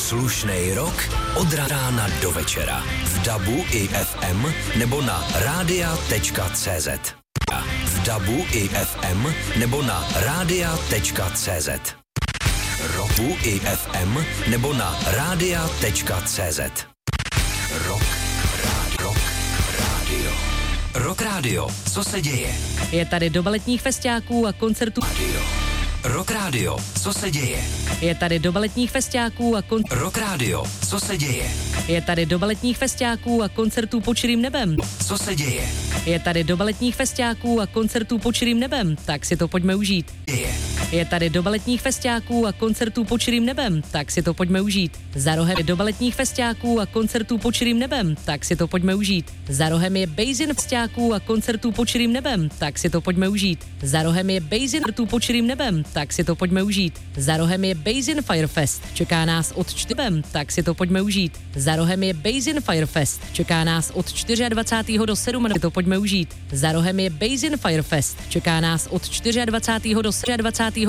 Slušnej rock od rána do večera. V DABu i FM nebo na radia.cz. V DABu i FM nebo na radia.cz. Roku i FM nebo na radia.cz. Rock Radio. Co se děje? Je tady doba letních festiáků a koncertů. Rock Radio. Co se děje? Je tady doba letních festiáků a Rock Radio. Co se děje? Je tady doba letních festiáků a koncertů pod širým nebem. Co se děje? Je tady doba letních festiáků a koncertů pod širým nebem, tak si to pojďme užít. Je tady doba letních festiáků a koncertů pod širým nebem, tak si to pojďme užít. Za rohem je doba letních festiáků a koncertů pod širým nebem, tak si to pojďme užít. Za rohem je Basin festiáků a koncertů pod širým nebem, tak si to pojďme užít. Za rohem je Basin koncertů pod širým nebem, tak si to pojďme užít. Za rohem je Basin Firefest, čeká nás od 4. tak si to pojďme užít. Za rohem je Basin Firefest, čeká nás od 24. do 7. to pojďme užít. Za rohem je Basin Firefest, čeká nás od 24. do 27.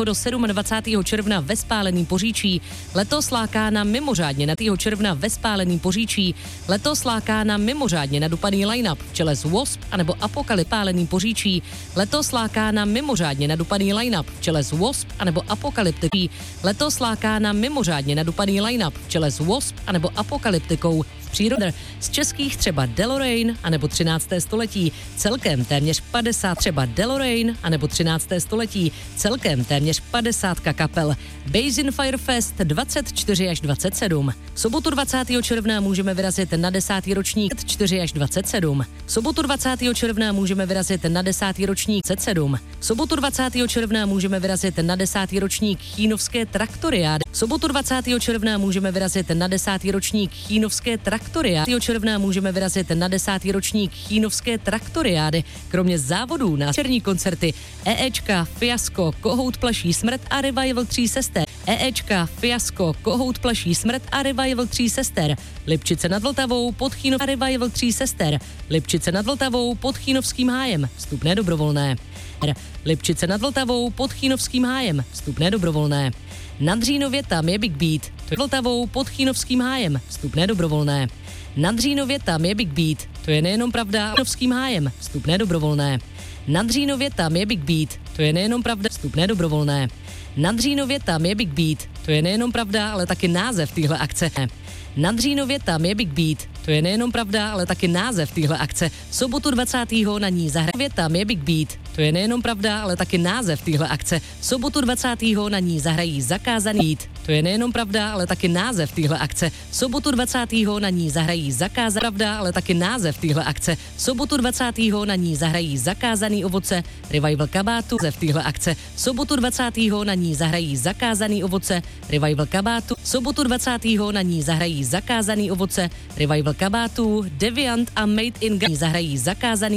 června ve Spáleným Poříčí. Letos láká na mimořádně na června ve Spáleným Poříčí. Letos láká na mimořádně nadupaný line-up v čele s Wasp anebo Apokalypse Spáleným Poříčí. Letos láká na mimořádně nadupaný line-up v čele s Wasp anebo Apokalyptikou. Letos láká na mimořádně nadupaný line-up v čele s Wasp anebo Apokalyptikou. Příroda z českých třeba Deloraine anebo 13. století, celkem téměř 50 třeba Deloraine anebo 13. století, celkem téměř 50 kapel. Basin Firefest 24 až 27. V sobotu 20. června můžeme vyrazit na 10. ročník 4 až 27. V sobotu 20. června můžeme vyrazit na 10. ročník 7. V sobotu 20. června můžeme vyrazit na 10. ročník Chínovské traktoriády. V sobotu 20. června můžeme vyrazit na 10. ročník Chínovské traktoriády. 10. června můžeme vyrazit na 10. ročník Chínovské traktoriády. Kromě závodů na večerní koncerty EEčka, Fiasko, Kohout plaší smrt a Revival 3 sester. EEčka, Fiasko, Kohout plaší smrt a Revival 3 sester. Lipčice nad Vltavou pod Chínov a Revival 3 sester. Lipčice nad Vltavou pod Chínovským hájem. Vstupné dobrovolné. Lipčice nad Vltavou pod Chínovským hájem. Vstupné dobrovolné. Na Dřínově tam je Big Beat. To je Vltavou pod Chínovským hájem. Vstupné dobrovolné. Na Dřínově tam je Big Beat. To je nejenom pravda, Chínovským hájem. Vstupné dobrovolné. Na Dřínově tam je Big Beat. To je nejenom pravda, vstupné dobrovolné. Na Dřínově tam je Big Beat. To je nejenom pravda, ale taky název téhle akce. Na Dřínově tam je Big Beat. To je nejenom pravda, ale taky název téhle akce. V sobotu 20. na ní zahrají. Tam je Big Beat. To je nejenom pravda, ale taky název téhle akce. V sobotu 20. na ní zahrají Zakázaný beat. To je nejenom pravda, ale taky název téhle akce. V sobotu 20. na ní zahrají Zakázaný pravda, ale taky název téhle akce. V sobotu 20. na ní zahrají Zakázaný ovoce, Revival kabátu. V téhle akce. V sobotu 20. na ní zahrají Zakázaný ovoce, Revival kabátu. V sobotu 20. na ní zahrají Zakázaný ovoce, Revival kabátu, Deviant a Made in Ghana zahrají Zakázaný